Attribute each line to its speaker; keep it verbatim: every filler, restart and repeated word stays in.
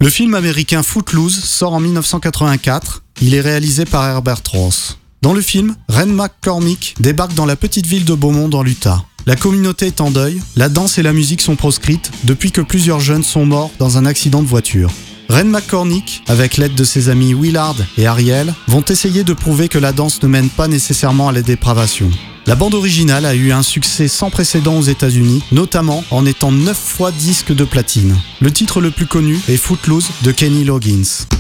Speaker 1: Le film américain Footloose sort en dix-neuf cent quatre-vingt-quatre. Il est réalisé par Herbert Ross. Dans le film, Ren McCormick débarque dans la petite ville de Beaumont dans l'Utah. La communauté est en deuil, la danse et la musique sont proscrites depuis que plusieurs jeunes sont morts dans un accident de voiture. Ren McCormick, avec l'aide de ses amis Willard et Ariel, vont essayer de prouver que la danse ne mène pas nécessairement à la dépravation. La bande originale a eu un succès sans précédent aux États-Unis, notamment en étant neuf fois disque de platine. Le titre le plus connu est Footloose de Kenny Loggins.